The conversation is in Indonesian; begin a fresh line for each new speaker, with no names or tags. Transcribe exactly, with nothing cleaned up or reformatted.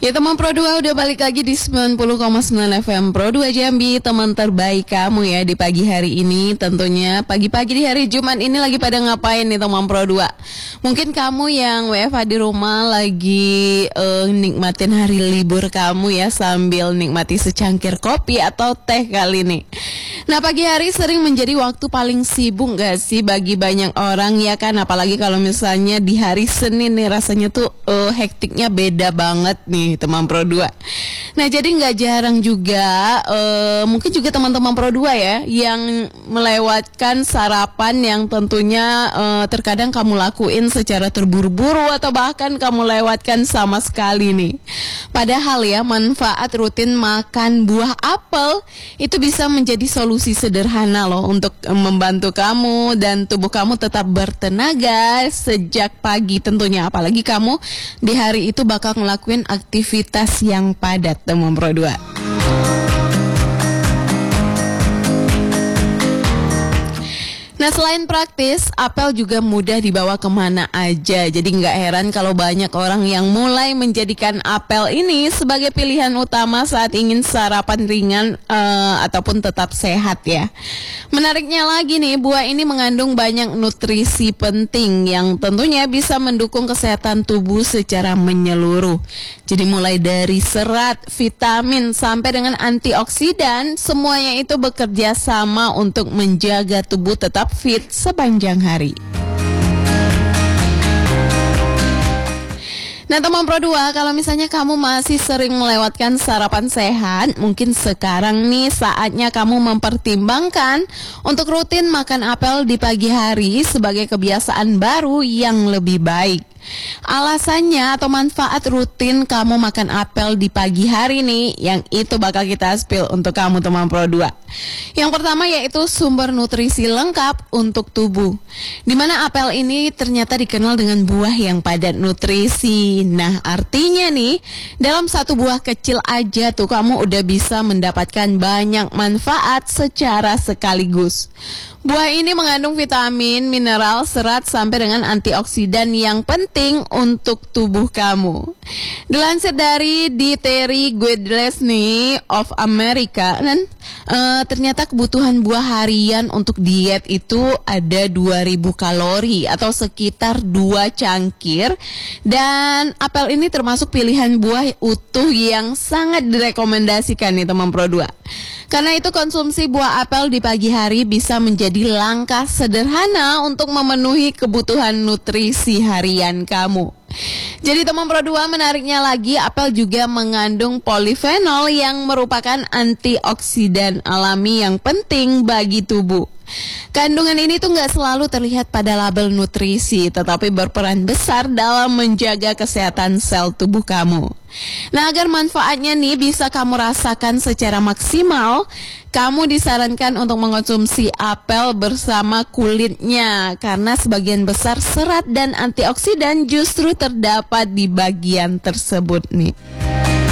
Ya teman Pro dua udah balik lagi di sembilan puluh koma sembilan F M Pro dua Jambi, teman terbaik kamu ya di pagi hari ini. Tentunya pagi-pagi di hari Jumat ini lagi pada ngapain nih teman Pro dua? Mungkin kamu yang W F H di rumah lagi uh, nikmatin hari libur kamu ya, sambil nikmati secangkir kopi atau teh kali nih. Nah, pagi hari sering menjadi waktu paling sibuk gak sih bagi banyak orang ya kan? Apalagi kalau misalnya di hari Senin nih, rasanya tuh uh, hektiknya beda banget nih teman Pro dua. Nah, jadi gak jarang juga uh, mungkin juga teman-teman Pro dua ya yang melewatkan sarapan yang tentunya uh, terkadang kamu lakuin secara terburu-buru atau bahkan kamu lewatkan sama sekali nih. Padahal ya, manfaat rutin makan buah apel itu bisa menjadi solusi sederhana loh untuk membantu kamu dan tubuh kamu tetap bertenaga sejak pagi tentunya. Apalagi kamu di hari itu bakal ngelakuin aktivitas yang padat teman Pro dua. Nah, selain praktis, apel juga mudah dibawa kemana aja. Jadi nggak heran kalau banyak orang yang mulai menjadikan apel ini sebagai pilihan utama saat ingin sarapan ringan uh, ataupun tetap sehat ya. Menariknya lagi nih, buah ini mengandung banyak nutrisi penting yang tentunya bisa mendukung kesehatan tubuh secara menyeluruh. Jadi mulai dari serat, vitamin, sampai dengan antioksidan, semuanya itu bekerja sama untuk menjaga tubuh tetap fit sepanjang hari. Nah teman Pro dua, kalau misalnya kamu masih sering melewatkan sarapan sehat, mungkin sekarang nih saatnya kamu mempertimbangkan untuk rutin makan apel di pagi hari sebagai kebiasaan baru yang lebih baik. Alasannya atau manfaat rutin kamu makan apel di pagi hari nih, yang itu bakal kita spill untuk kamu teman Pro dua. Yang pertama yaitu sumber nutrisi lengkap untuk tubuh, dimana apel ini ternyata dikenal dengan buah yang padat nutrisi. Nah artinya nih, dalam satu buah kecil aja tuh kamu udah bisa mendapatkan banyak manfaat secara sekaligus. Buah ini mengandung vitamin, mineral, serat, sampai dengan antioksidan yang penting untuk tubuh kamu. Dilansir dari Dietary Guidelines nih of America, dan uh, ternyata kebutuhan buah harian untuk diet itu ada dua ribu kalori atau sekitar dua cangkir. Dan apel ini termasuk pilihan buah utuh yang sangat direkomendasikan nih teman Pro dua. Karena itu konsumsi buah apel di pagi hari bisa menjadi langkah sederhana untuk memenuhi kebutuhan nutrisi harian kamu. Jadi teman Pro dua, menariknya lagi, apel juga mengandung polifenol yang merupakan antioksidan alami yang penting bagi tubuh. Kandungan ini tuh gak selalu terlihat pada label nutrisi, tetapi berperan besar dalam menjaga kesehatan sel tubuh kamu. Nah, agar manfaatnya nih bisa kamu rasakan secara maksimal, kamu disarankan untuk mengonsumsi apel bersama kulitnya, karena sebagian besar serat dan antioksidan justru terdapat di bagian tersebut nih.